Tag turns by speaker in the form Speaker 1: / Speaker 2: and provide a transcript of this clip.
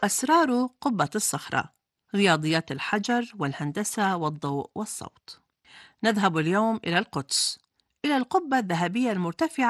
Speaker 1: أسرار قبة الصخرة، رياضيات الحجر والهندسة والضوء والصوت. نذهب اليوم إلى القدس، إلى القبة الذهبية المرتفعة